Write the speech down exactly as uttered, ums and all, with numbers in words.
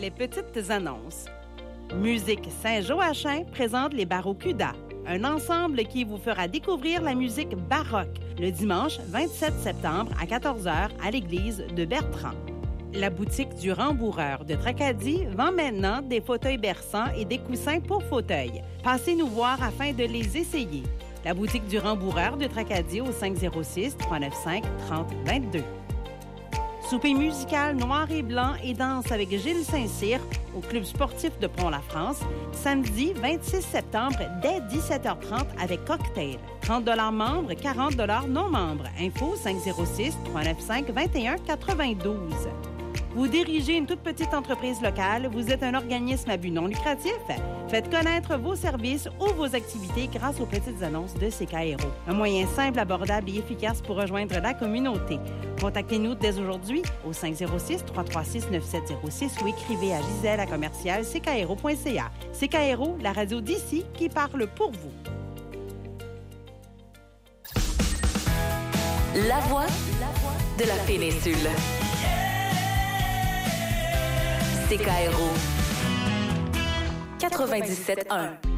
les petites annonces. Musique Saint-Joachim présente les Barracudas, un ensemble qui vous fera découvrir la musique baroque le dimanche vingt-sept septembre à quatorze heures à l'église de Bertrand. La boutique du Rembourreur de Tracadie vend maintenant des fauteuils berçants et des coussins pour fauteuils. Passez nous voir afin de les essayer. La boutique du Rembourreur de Tracadie au cinq zéro six, trois neuf cinq, trente vingt-deux. Souper musical noir et blanc et danse avec Gilles Saint-Cyr au Club sportif de Pont-la-France, samedi vingt-six septembre dès dix-sept heures trente avec cocktail. trente dollars membres, quarante dollars non membres. Info cinq zéro six, trois neuf cinq, vingt et un quatre-vingt-douze. Vous dirigez une toute petite entreprise locale, vous êtes un organisme à but non lucratif. Faites connaître vos services ou vos activités grâce aux petites annonces de C K R O. Un moyen simple, abordable et efficace pour rejoindre la communauté. Contactez-nous dès aujourd'hui au cinq zéro six, trois trois six, neuf sept zéro six ou écrivez à Gisèle à commercial c k r o point c a. C K R O, la radio d'ici qui parle pour vous. La voix de la péninsule. C K R O quatre-vingt-dix-sept un.